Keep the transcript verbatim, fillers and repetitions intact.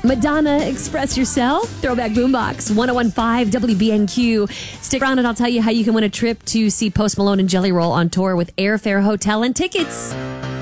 Madonna, Express Yourself. Throwback Boombox, one oh one point five W B N Q. Stick around and I'll tell you how you can win a trip to see Post Malone and Jelly Roll on tour with airfare, hotel, and tickets.